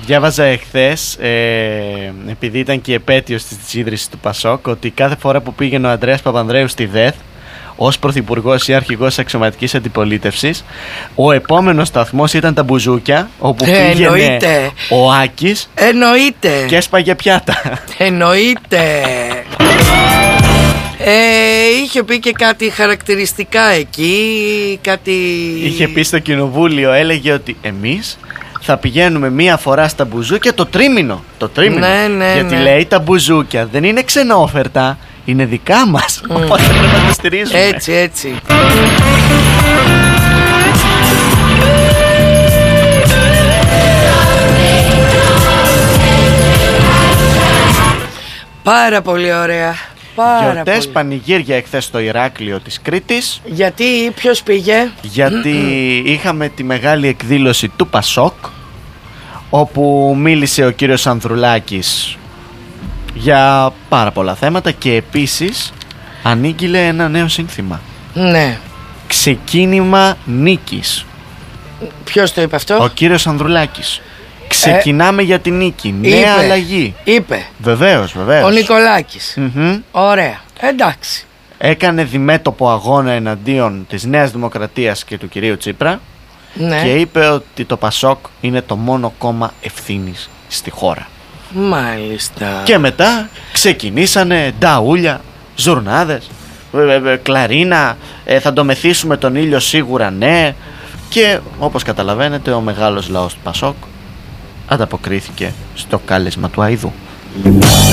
Διάβαζα εχθές, επειδή ήταν και η επέτειος της ίδρυσης του Πασόκ, ότι κάθε φορά που πήγαινε ο Ανδρέας Παπανδρέου στη ΔΕΘ ως πρωθυπουργός ή αρχηγός αξιωματικής αντιπολίτευσης, ο επόμενος σταθμός ήταν τα μπουζούκια, όπου πήγαινε ο Άκης και έσπαγε πιάτα. Εννοείται. Είχε πει και κάτι χαρακτηριστικά εκεί, κάτι... Είχε πει στο κοινοβούλιο, έλεγε ότι εμείς θα πηγαίνουμε μία φορά στα μπουζούκια το τρίμηνο. Ναι, γιατί λέει τα μπουζούκια δεν είναι ξενόφερτα, είναι δικά μας. Οπότε πρέπει να τα στηρίζουμε. Έτσι. Πάρα πολύ ωραία. Γιορτές, πανηγύρια εχθές στο Ηράκλειο της Κρήτης. Γιατί, ποιος πήγε? Γιατί είχαμε τη μεγάλη εκδήλωση του Πασόκ, όπου μίλησε ο κύριος Ανδρουλάκης για πάρα πολλά θέματα και επίσης ανήγγειλε ένα νέο σύνθημα. Ναι. Ξεκίνημα νίκης. Ποιος το είπε αυτό? Ο κύριος Ανδρουλάκης. Ξεκινάμε για την νίκη. Νέα αλλαγή. Είπε. Βεβαίως. Ο Νικολάκης. Ωραία. Εντάξει. Έκανε διμέτωπο αγώνα εναντίον της Νέας Δημοκρατίας και του κυρίου Τσίπρα. Ναι. Και είπε ότι το Πασόκ είναι το μόνο κόμμα ευθύνης στη χώρα. Μάλιστα. Και μετά ξεκινήσανε νταούλια, ζουρνάδες, κλαρίνα, θα το μεθύσουμε τον ήλιο σίγουρα ναι. Και όπως καταλαβαίνετε ο μεγάλος λαός του Πασόκ ανταποκρίθηκε στο κάλεσμα του Αηδού.